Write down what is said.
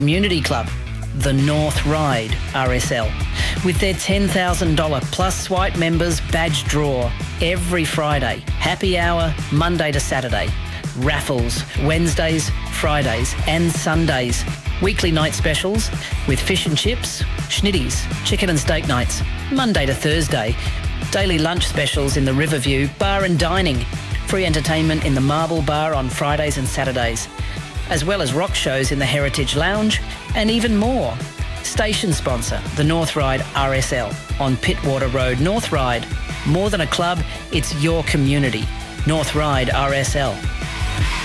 Community Club, the North Ryde RSL, with their $10,000 plus Swipe members badge draw every Friday, happy hour Monday to Saturday, raffles Wednesdays, Fridays and Sundays, weekly night specials with fish and chips, schnitties, chicken and steak nights, Monday to Thursday, daily lunch specials in the Riverview Bar and Dining, free entertainment in the Marble Bar on Fridays and Saturdays, as well as rock shows in the Heritage Lounge and even more. Station sponsor, the North Ryde RSL on Pittwater Road, North Ryde. More than a club, it's your community. North Ryde RSL.